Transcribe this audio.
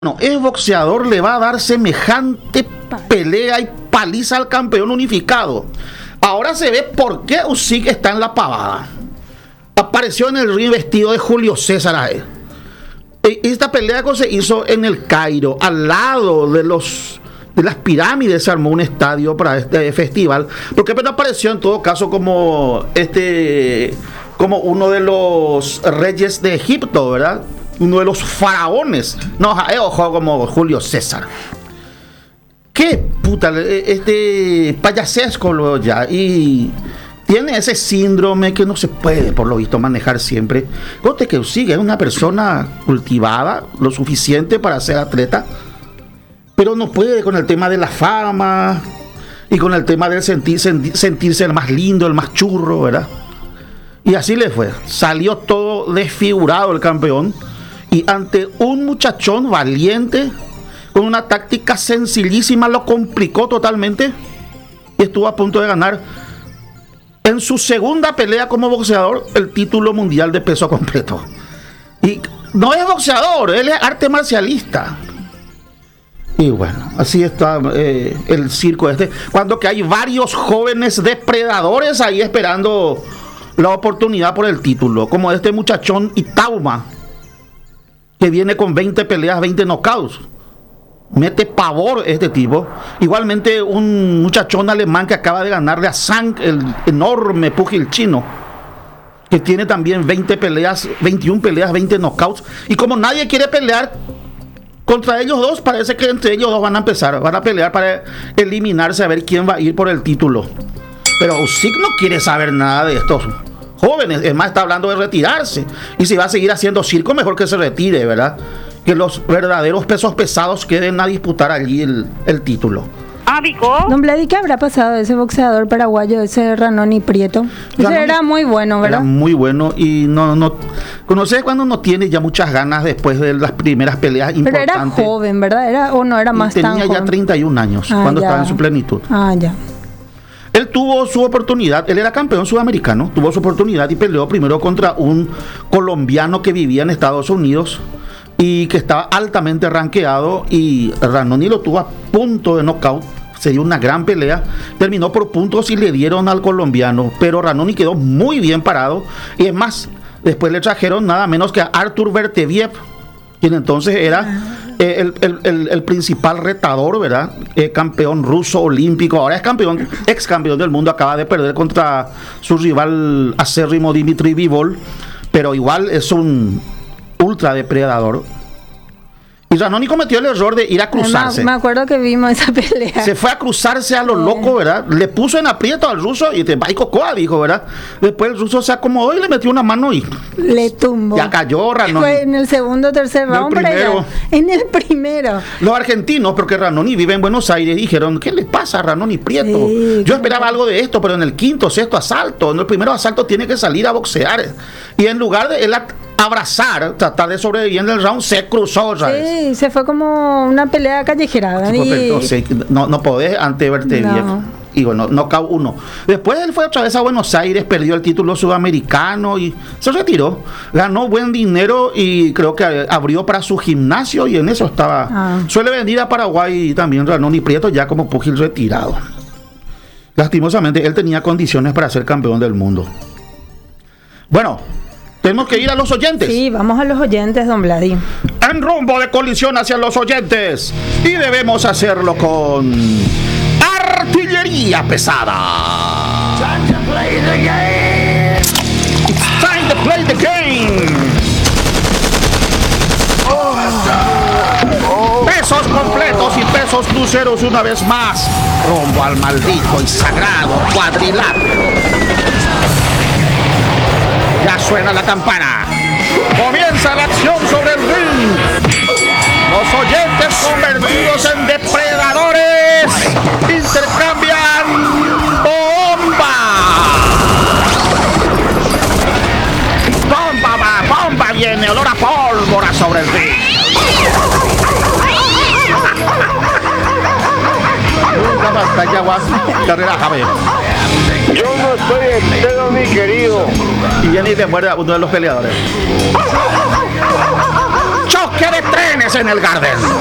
No, el boxeador le va a dar semejante pelea y paliza al campeón unificado. Ahora se ve por qué Usyk está en la pavada. Apareció en el ring vestido de Julio César. Esta pelea se hizo en el Cairo, al lado de las pirámides. Se armó un estadio para este festival. Porque pero apareció en todo caso como uno de los reyes de Egipto, ¿verdad? Uno de los faraones. No, ojo, como Julio César. Qué puta, payasesco luego ya. Y tiene ese síndrome que no se puede, por lo visto, manejar siempre. Conte que Usyk es una persona cultivada lo suficiente para ser atleta, pero no puede con el tema de la fama y con el tema del sentirse el más lindo, el más churro, ¿verdad? Y así le fue. Salió todo desfigurado el campeón. Y ante un muchachón valiente, con una táctica sencillísima, lo complicó totalmente y estuvo a punto de ganar en su segunda pelea como boxeador el título mundial de peso completo. Y no es boxeador, él es arte marcialista. Y bueno, así está el circo cuando que hay varios jóvenes depredadores ahí esperando la oportunidad por el título, como este muchachón Itauma, que viene con 20 peleas, 20 knockouts. Mete pavor este tipo. Igualmente un muchachón alemán que acaba de ganarle a Zhang, el enorme púgil chino, que tiene también 20 peleas, 21 peleas, 20 knockouts. Y como nadie quiere pelear contra ellos dos, parece que entre ellos dos van a pelear para eliminarse, a ver quién va a ir por el título. Pero Usyk no quiere saber nada de estos jóvenes, es más, está hablando de retirarse. Y si va a seguir haciendo circo, mejor que se retire, ¿verdad? Que los verdaderos pesos pesados queden a disputar allí el título. Don Vladi, ¿qué habrá pasado de ese boxeador paraguayo, ese Ranoni Prieto? Ese era muy bueno, ¿verdad? Era muy bueno y no conoces cuando no tiene ya muchas ganas después de las primeras peleas importantes. Pero era joven, ¿verdad? ¿O no era más tan joven? Tenía ya 31 años cuando estaba en su plenitud. Ya. Él tuvo su oportunidad, él era campeón sudamericano, tuvo su oportunidad y peleó primero contra un colombiano que vivía en Estados Unidos y que estaba altamente rankeado, y Ranoni lo tuvo a punto de knockout. Sería una gran pelea, terminó por puntos y le dieron al colombiano, pero Ranoni quedó muy bien parado, y es más, después le trajeron nada menos que a Artur Beterbiev, quien entonces era el principal retador, ¿verdad? Campeón ruso olímpico, ahora es ex campeón del mundo, acaba de perder contra su rival acérrimo Dimitri Bivol, pero igual es un ultra depredador. Y Ranoni cometió el error de ir a cruzarse. Me acuerdo que vimos esa pelea. Se fue a cruzarse a lo loco, ¿verdad? Le puso en aprieto al ruso y te va y cocoa, dijo, ¿verdad? Después el ruso se acomodó y le metió una mano y le tumbó. Ya cayó Ranoni. Fue en el segundo o tercer round, en el primero. Los argentinos, porque Ranoni vive en Buenos Aires, dijeron, ¿qué le pasa a Ranoni Prieto? Sí, yo esperaba algo de esto, pero en el quinto, sexto asalto, en el primero asalto tiene que salir a boxear. Y en lugar de él abrazar, tratar de sobrevivir en el round, se cruzó otra vez. Sí, se fue como una pelea callejera. No podés ante verte bien. Y bueno, knockout 1. Después él fue otra vez a Buenos Aires, perdió el título sudamericano y se retiró. Ganó buen dinero y creo que abrió para su gimnasio y en eso estaba. Suele venir a Paraguay también Ranoni Prieto ya como púgil retirado. Lastimosamente, él tenía condiciones para ser campeón del mundo. Bueno, tenemos que ir a los oyentes. Sí, vamos a los oyentes, don Vladi. En rumbo de colisión hacia los oyentes. Y debemos hacerlo con artillería pesada. Time to play the game. It's time to play the game. Pesos completos y pesos cruceros una vez más. Rumbo al maldito y sagrado cuadrilátero. Ya suena la campana. Comienza la acción sobre el ring. Los oyentes convertidos en depredadores intercambian bomba. Bomba viene, olor a pólvora sobre el ring. Carrera, Javier. Yo no estoy entero, mi querido. Y viene y te muerde a uno de los peleadores. Choque de trenes en el Garden.